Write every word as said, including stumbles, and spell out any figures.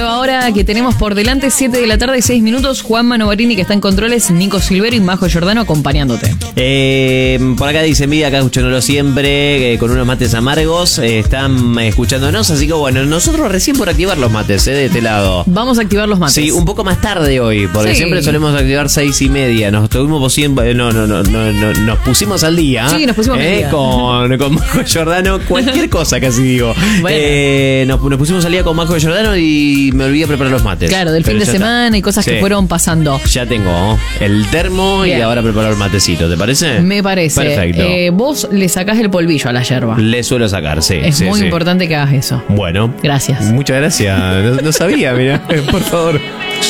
Nueva hora que tenemos por delante, siete de la tarde y seis minutos. Juan Manovarini, que está en controles, Nico Silvero y Majo Giordano acompañándote. Eh, por acá dice Envidia, acá escuchándolo siempre, eh, con unos mates amargos. Eh, están escuchándonos, así que bueno, nosotros recién por activar los mates, eh, de este lado. Vamos a activar los mates. Sí, un poco más tarde hoy, porque Sí. siempre solemos activar seis y media. Nos tuvimos siempre, no, no, no, no, no, nos pusimos al día. Sí, nos pusimos al eh, día. Con, con Majo Giordano, cualquier cosa casi digo. Bueno. Eh, nos, nos pusimos al día con Majo Giordano y me olvidé preparar los mates. Claro, del Pero fin de ya semana está. y cosas Sí. que fueron pasando. Ya tengo el termo Bien. y ahora preparo el matecito, ¿te parece? Me parece. Perfecto. Eh, vos le sacás el polvillo a la yerba. Le suelo sacar, sí. Es sí, muy sí. importante que hagas eso. Bueno. Gracias. Muchas gracias. No, no sabía, mira, por favor.